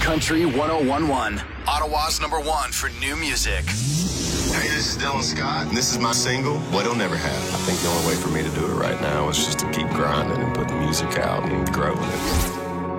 Country 1011, Ottawa's #1 for new music. Hey, this is Dylan Scott, and this is my single, What'll Never Happen. I think the only way for me to do it right now is just to keep grinding and putting music out and growing it.